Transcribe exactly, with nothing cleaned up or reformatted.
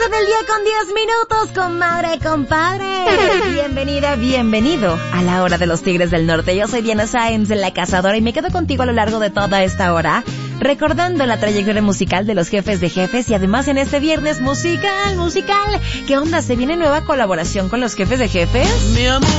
del día con diez minutos, comadre, compadre. Bienvenida, bienvenido a la hora de los Tigres del Norte. Yo soy Diana Sáenz, la cazadora, y me quedo contigo a lo largo de toda esta hora, recordando la trayectoria musical de los jefes de jefes, y además en este viernes musical, musical. ¿Qué onda? ¿Se viene nueva colaboración con los jefes de jefes? Mi amor.